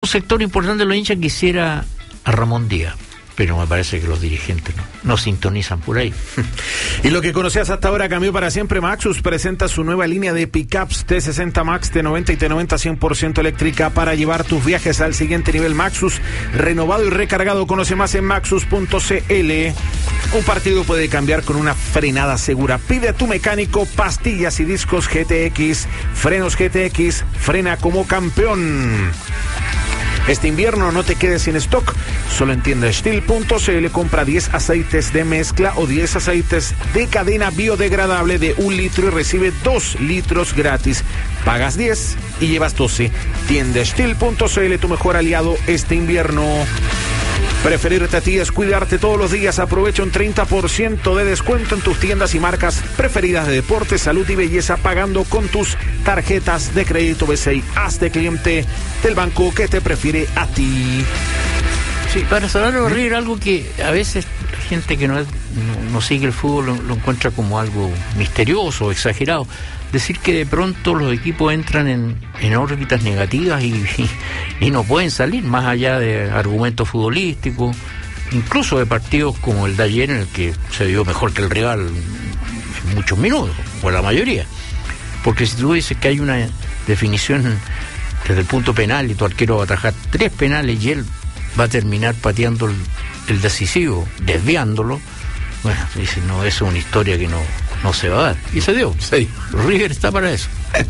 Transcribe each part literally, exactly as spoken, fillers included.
Un sector importante de los hinchas quisiera a Ramón Díaz, pero me parece que los dirigentes no, no sintonizan por ahí. Y lo que conocías hasta ahora cambió para siempre. Maxus presenta su nueva línea de pickups T sesenta Max, T noventa y T noventa cien por ciento eléctrica para llevar tus viajes al siguiente nivel. Maxus, renovado y recargado. Conoce más en maxus punto c l. Un partido puede cambiar con una frenada segura. Pide a tu mecánico pastillas y discos G T X, frenos G T X, frena como campeón. Este invierno no te quedes sin stock. Solo en tienda Steel punto c l compra diez aceites de mezcla o diez aceites de cadena biodegradable de un litro y recibe dos litros gratis. Pagas diez y llevas doce. Tienda Steel punto c l, tu mejor aliado este invierno. Preferirte a ti es cuidarte todos los días. Aprovecha un treinta por ciento de descuento en tus tiendas y marcas preferidas de deporte, salud y belleza pagando con tus tarjetas de crédito B C I. Hazte cliente del banco que te prefiere a ti. Sí, para saber reír, algo que a veces la gente que no, es, no, no sigue el fútbol lo, lo encuentra como algo misterioso, exagerado. Decir que de pronto los equipos entran en, en órbitas negativas y, y, y no pueden salir más allá de argumentos futbolísticos, incluso de partidos como el de ayer en el que se vio mejor que el rival en muchos minutos, o la mayoría. Porque si tú dices que hay una definición desde el punto penal y tu arquero va a atajar tres penales y él va a terminar pateando el, el decisivo, desviándolo, bueno, dices, no, eso es una historia que no... no se va a dar. Y se dio, se dio. River está para eso.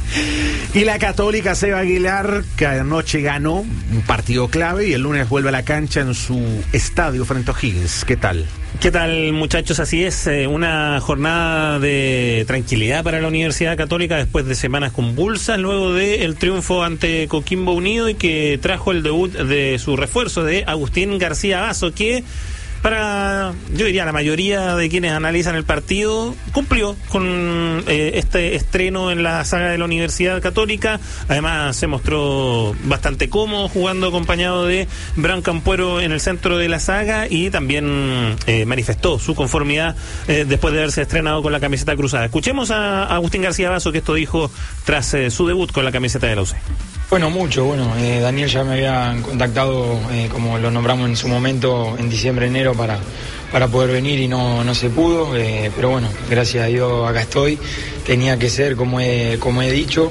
Y la Católica, Seba Aguilar, que anoche ganó un partido clave y el lunes vuelve a la cancha en su estadio frente a O'Higgins. ¿Qué tal? ¿Qué tal, muchachos? Así es, eh, una jornada de tranquilidad para la Universidad Católica después de semanas convulsas, luego del triunfo ante Coquimbo Unido y que trajo el debut de su refuerzo de Agustín García Basso, que para, yo diría, la mayoría de quienes analizan el partido, cumplió con eh, este estreno en la saga de la Universidad Católica. Además, se mostró bastante cómodo jugando acompañado de Bran Campuero en el centro de la saga y también eh, manifestó su conformidad eh, después de haberse estrenado con la camiseta cruzada. Escuchemos a Agustín García Basso, que esto dijo tras eh, su debut con la camiseta de la U C. Bueno, mucho, bueno, eh, Daniel ya me había contactado, eh, como lo nombramos en su momento, en diciembre, enero, para, para poder venir y no, no se pudo, eh, pero bueno, gracias a Dios acá estoy, tenía que ser como he, como he dicho,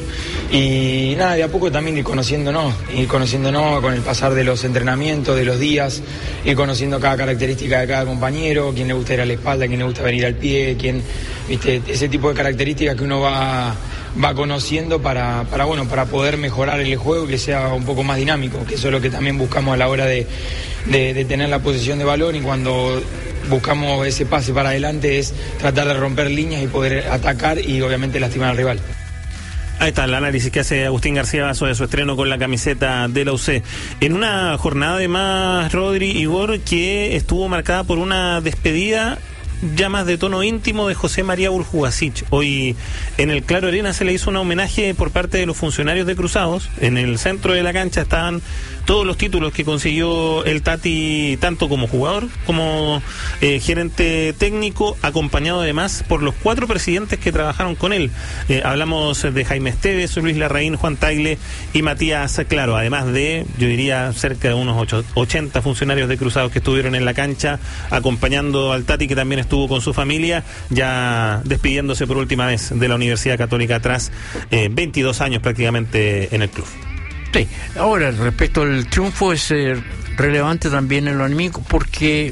y nada, de a poco también ir conociéndonos, ir conociéndonos con el pasar de los entrenamientos, de los días, ir conociendo cada característica de cada compañero, quién le gusta ir a la espalda, quién le gusta venir al pie, quién, viste, ese tipo de características que uno va... va conociendo para, para bueno para poder mejorar el juego, que sea un poco más dinámico, que eso es lo que también buscamos a la hora de, de, de tener la posesión de balón, y cuando buscamos ese pase para adelante es tratar de romper líneas y poder atacar y obviamente lastimar al rival. Ahí está el análisis que hace Agustín García Basso de su estreno con la camiseta de la U C. En una jornada de más, Rodri, Igor, que estuvo marcada por una despedida ya más de tono íntimo de José María Urjugasic. Hoy en el Claro Arena se le hizo un homenaje por parte de los funcionarios de Cruzados. En el centro de la cancha estaban todos los títulos que consiguió el Tati, tanto como jugador como eh, gerente técnico, acompañado además por los cuatro presidentes que trabajaron con él. Eh, hablamos de Jaime Esteves, Luis Larraín, Juan Tagle y Matías Claro, además de, yo diría, cerca de unos ochenta funcionarios de Cruzados que estuvieron en la cancha acompañando al Tati, que también estuvo con su familia, ya despidiéndose por última vez de la Universidad Católica tras eh, veintidós años prácticamente en el club. Sí, ahora respecto al triunfo es eh, relevante también en lo anímico, porque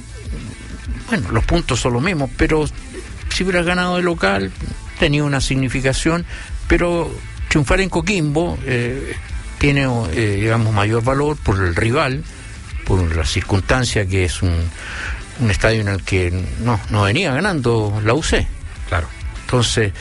bueno, los puntos son los mismos, pero si hubieras ganado de local tenía una significación, pero triunfar en Coquimbo eh, tiene eh, digamos mayor valor por el rival, por la circunstancia que es un, un estadio en el que no, no venía ganando la U C. Claro. Entonces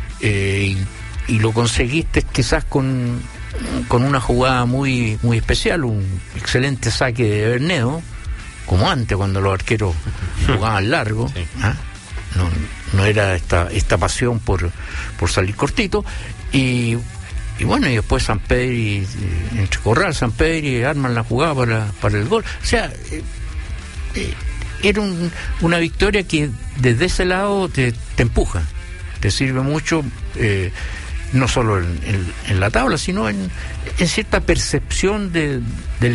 eh, y, y lo conseguiste quizás con con una jugada muy muy especial, un excelente saque de Bernedo, como antes cuando los arqueros jugaban largo. Sí. ¿Ah? no, no era esta esta pasión por por salir cortito, y, y bueno, y después San Pedro y, entre Corral, San Pedro y arman la jugada para, para el gol. O sea, eh, eh, era un, una victoria que desde ese lado te, te empuja, te sirve mucho, eh, no solo en, en, en la tabla, sino en, en cierta percepción de, del